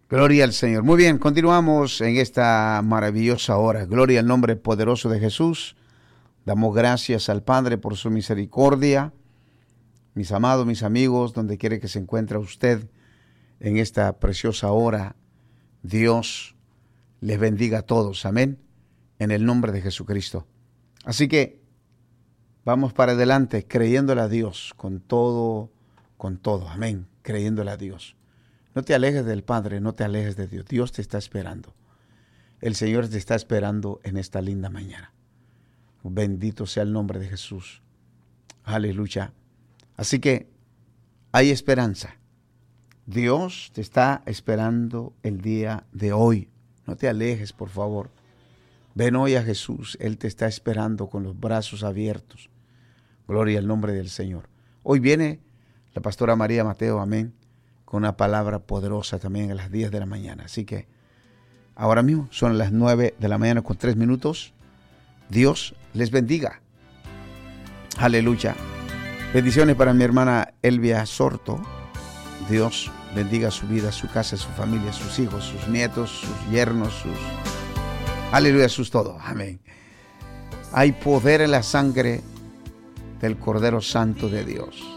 Gloria al Señor. Muy bien, continuamos en esta maravillosa hora. Gloria al nombre poderoso de Jesús. Damos gracias al Padre por su misericordia. Mis amados, mis amigos, donde quiera que se encuentre usted en esta preciosa hora, Dios les bendiga a todos. Amén. En el nombre de Jesucristo. Así que vamos para adelante creyéndole a Dios con todo. Amén. Creyéndole a Dios. No te alejes del Padre, no te alejes de Dios. Dios te está esperando. El Señor te está esperando en esta linda mañana. Bendito sea el nombre de Jesús. Aleluya. Así que hay esperanza. Dios te está esperando el día de hoy. No te alejes, por favor. Ven hoy a Jesús. Él te está esperando con los brazos abiertos. Gloria al nombre del Señor. Hoy viene la pastora María Mateo, amén, con una palabra poderosa también a las 10 de la mañana. Así que ahora mismo son las 9 de la mañana con 3 minutos. Dios les bendiga. Aleluya. Bendiciones para mi hermana Elvia Sorto. Dios bendiga su vida, su casa, su familia, sus hijos, sus nietos, sus yernos, aleluya, sus todo. Amén. Hay poder en la sangre del Cordero Santo de Dios.